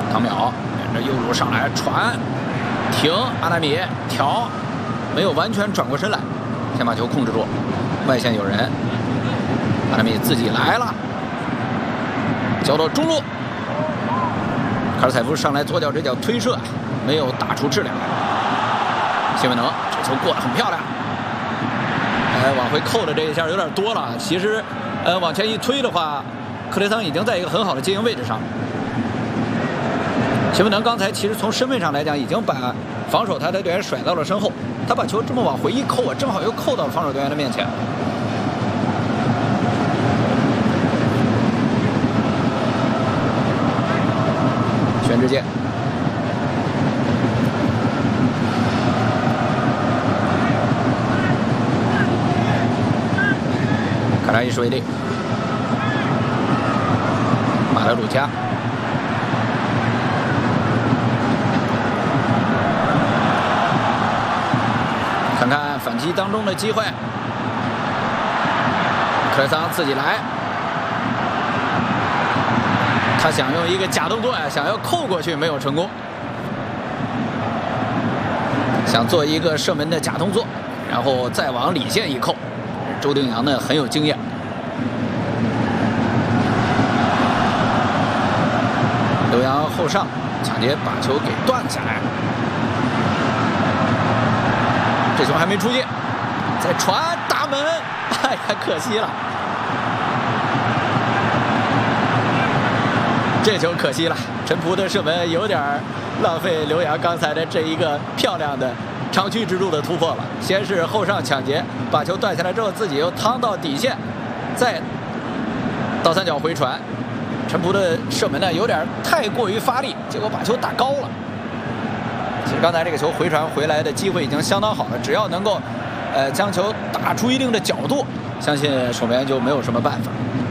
唐淼沿着右路上来传，停，阿达米调，没有完全转过身来，先把球控制住，外线有人，阿达米自己来了，交到中路，卡尔采夫上来左脚这脚推射，没有打出质量来。谢文能这球过得很漂亮，往回扣的这一下有点多了。其实，往前一推的话，克雷桑已经在一个很好的接应位置上。谢文能刚才其实从身位上来讲，已经把防守他的队员甩到了身后，他把球这么往回一扣啊，正好又扣到了防守队员的面前。全智健。卡扎伊什维利，马德鲁加，看看反击当中的机会，克莱桑自己来，他想用一个假动作呀，想要扣过去，没有成功，想做一个射门的假动作，然后再往里线一扣。周定洋呢很有经验，刘洋后上抢劫，把球给断下来。这球还没出界，再传打门，哎呀，可惜了，这球可惜了。陈璞的射门有点浪费刘洋刚才的这一个漂亮的长驱直入的突破了，先是后上抢劫，把球断下来之后，自己又趟到底线，再倒三角回传。陈璞的射门呢有点太过于发力，结果把球打高了。其实刚才这个球回传回来的机会已经相当好了，只要能够将球打出一定的角度，相信守门员就没有什么办法。